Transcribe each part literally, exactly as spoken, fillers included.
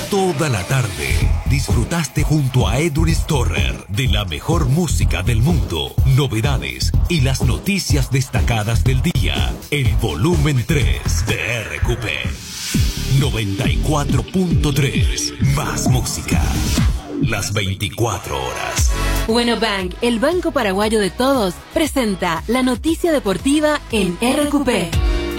Toda la tarde disfrutaste junto a Edwin Storer de la mejor música del mundo, novedades y las noticias destacadas del día. El volumen tres de R Q P. noventa y cuatro punto tres. Más música. Las veinticuatro horas. Bueno Bank, el banco paraguayo de todos, presenta la noticia deportiva en R Q P.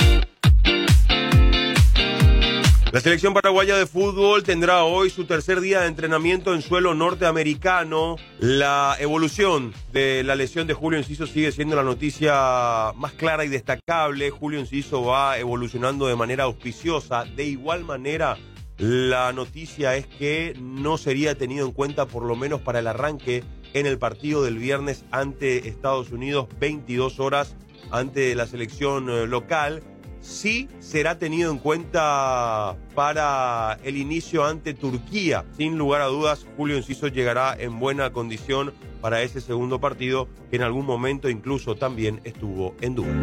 La selección paraguaya de fútbol tendrá hoy su tercer día de entrenamiento en suelo norteamericano. La evolución de la lesión de Julio Enciso sigue siendo la noticia más clara y destacable. Julio Enciso va evolucionando de manera auspiciosa. De igual manera, la noticia es que no sería tenido en cuenta por lo menos para el arranque en el partido del viernes ante Estados Unidos, veintidós horas ante la selección local. Sí será tenido en cuenta para el inicio ante Turquía. Sin lugar a dudas, Julio Enciso llegará en buena condición para ese segundo partido, que en algún momento incluso también estuvo en duda.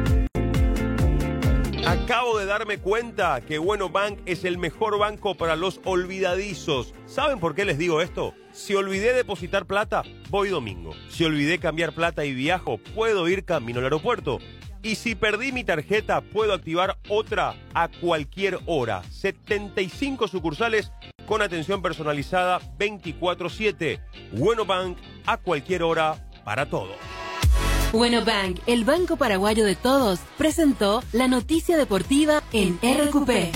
Acabo de darme cuenta que Bueno Bank es el mejor banco para los olvidadizos. ¿Saben por qué les digo esto? Si olvidé depositar plata, voy domingo. Si olvidé cambiar plata y viajo, puedo ir camino al aeropuerto. Y si perdí mi tarjeta, puedo activar otra a cualquier hora. setenta y cinco sucursales con atención personalizada veinticuatro siete. Bueno Bank, a cualquier hora, para todo. Bueno Bank, el banco paraguayo de todos, presentó la noticia deportiva en R Q P.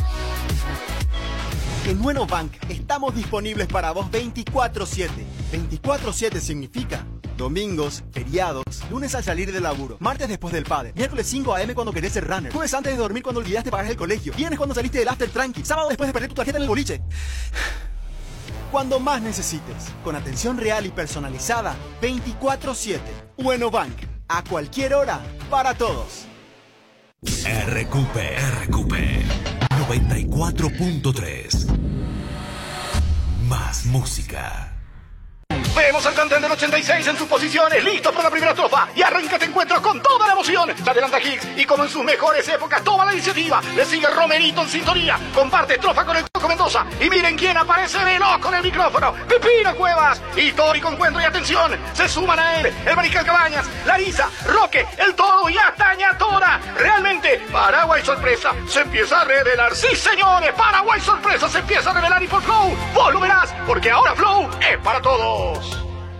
En Bueno Bank estamos disponibles para vos veinticuatro siete. veinticuatro siete significa domingos, feriados, lunes al salir del laburo, martes después del padre, miércoles cinco a eme cuando querés ser runner, jueves antes de dormir cuando olvidaste pagar el colegio, viernes cuando saliste del after tranqui, sábado después de perder tu tarjeta en el boliche. Cuando más necesites, con atención real y personalizada, veinticuatro siete. Bueno Bank, a cualquier hora, para todos. R Q P, R Q P, noventa y cuatro punto tres. Más música. Vemos al plantel del ochenta y seis en sus posiciones, listos para la primera estrofa. Y arranca este encuentro con toda la emoción. Se adelanta Higgs y como en sus mejores épocas toma la iniciativa. Le sigue Romerito en sintonía. Comparte estrofa con el Coco Mendoza. Y miren quién aparece veloz con el micrófono. Pepino Cuevas. Histórico encuentro y atención. Se suman a él el Mariscal Cabañas, Larisa, Roque, el Toro y hasta Ñatora. Realmente, Paraguay Sorpresa se empieza a revelar. Sí, señores, Paraguay Sorpresa se empieza a revelar y por Flow. Vos lo verás, porque ahora Flow es para todos.